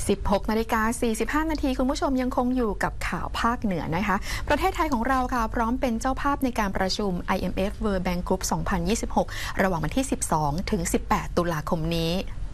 16:45 นาทีคุณผู้ชมยังคงอยู่กับข่าวภาคเหนือนะคะประเทศไทยของเราค่ะพร้อมเป็นเจ้าภาพในการประชุม IMF World Bank Group 2026 ระหว่างวันที่ 12 ถึง 18 ตุลาคมนี้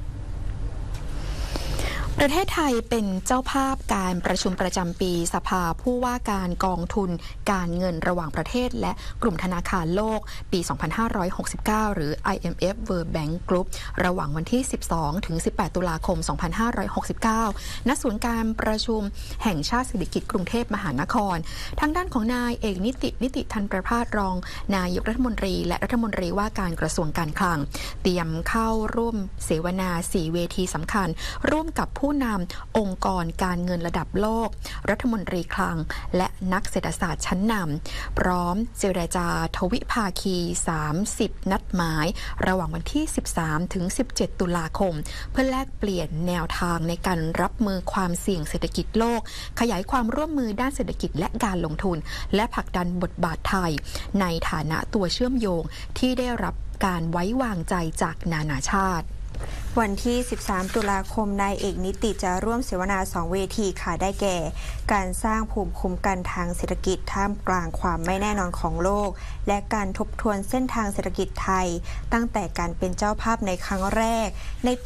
ประเทศไทยเป็นเจ้าภาพการประชุมประจำปีสภาผู้ว่าการกองทุนการเงินระหว่างประเทศและกลุ่มธนาคารโลกปี 2569 หรือ IMF World Bank Group ระหว่างวันที่ 12 ถึง 18 ตุลาคม 2569 ณ ศูนย์การประชุมแห่งชาติเศรษฐกิจกรุงเทพมหานครทางด้านของนายเอกนิติธันประภาสรองนายกรัฐมนตรีและรัฐมนตรีว่าการกระทรวงการคลังเตรียมเข้าร่วมเสวนา 4 เวทีสำคัญร่วมกับผู้นำองค์กรการเงินระดับโลกรัฐมนตรีคลังและนักเศรษฐศาสตร์ชั้นนำพร้อมเจรจาทวิภาคี 30 นัดหมายระหว่างวันที่ 13 ถึง 17 ตุลาคมเพื่อแลกเปลี่ยนแนวทางในการรับมือความเสี่ยงเศรษฐกิจโลกขยายความร่วมมือด้านเศรษฐกิจและการลงทุนและผลักดันบทบาทไทยในฐานะตัวเชื่อมโยงที่ได้รับการไว้วางใจจากนานาชาติวันที่ 13 ตุลาคมนายเอกนิติจะร่วมเสวนา 2 เวทีค่ะได้แก่การสร้างภูมิคุ้มกันทางเศรษฐกิจท่ามกลางความไม่แน่นอนของโลกและการทบทวนเส้นทางเศรษฐกิจไทยตั้งแต่การเป็นเจ้าภาพในครั้งแรกในปี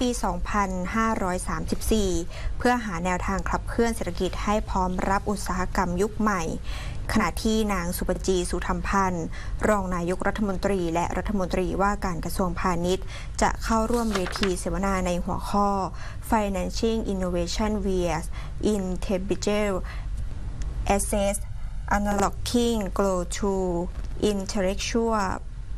2534 เพื่อหาแนวทางขับเคลื่อนเศรษฐกิจให้พร้อมรับอุตสาหกรรมยุคใหม่ขณะที่นางสุปจีสุธรรมพันธ์รองนายกรัฐมนตรีและรัฐมนตรีว่าการกระทรวงพาณิชย์จะเข้าร่วมเวทีเสวนาในหัวข้อ Financing Innovation via Intelligent Assets Unlocking Growth through Intellectual